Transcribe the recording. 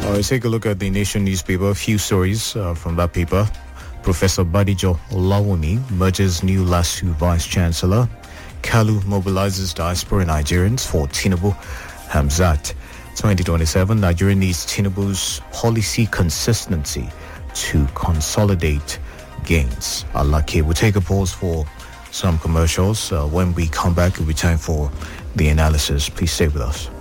Take a look at the Nation newspaper. A few stories from that paper. Professor Badijo Olawumi merges new LASU Vice Chancellor. Kalu mobilizes diaspora Nigerians for Tinubu. Hamzat. 2027, Nigeria needs Tinubu's policy consistency to consolidate gains. Alake. We'll take a pause for some commercials. When we come back, it'll be time for the analysis. Please stay with us.